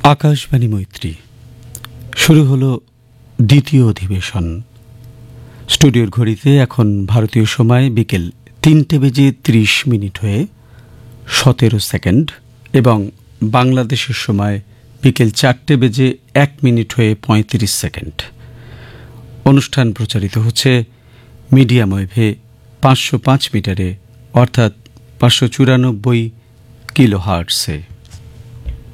আকাশবাণী মৈত্রী শুরু হলো দ্বিতীয় অধিবেশন। স্টুডিওর ঘড়িতে এখন ভারতীয় সময় বিকেল ৩:৩০ হয়ে ১৭ সেকেন্ড এবং বাংলাদেশের সময় বিকেল ৪:০১ হয়ে ৩৫ সেকেন্ড। অনুষ্ঠান প্রচারিত হচ্ছে মিডিয়াম ওয়েভে ৫০৫ মিটারে অর্থাৎ ৫৯৪ কিলোহার্টসে।